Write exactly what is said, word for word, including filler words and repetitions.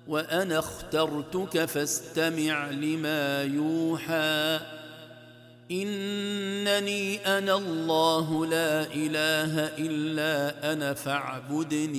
وأنا اخترتك فاستمع لما يوحى إنني أنا الله لا إله إلا أنا فاعبدني